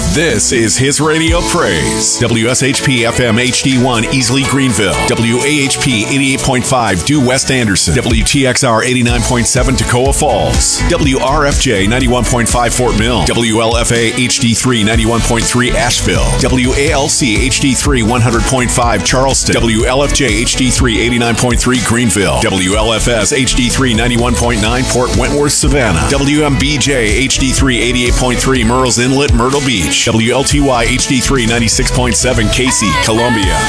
This is his radio praise. WSHP FM HD1 Easley Greenville. WAHP 88.5 Due West Anderson. WTXR 89.7 Toccoa Falls. WRFJ 91.5 Fort Mill. WLFA HD3 91.3 Asheville. WALC HD3 100.5 Charleston. WLFJ HD3 89.3 Greenville. WLFS HD3 91.9 Port Wentworth Savannah. WMBJ HD3 88.3 Murrells Inlet Myrtle Beach. WLTY HD3 96.7 Casey Columbia.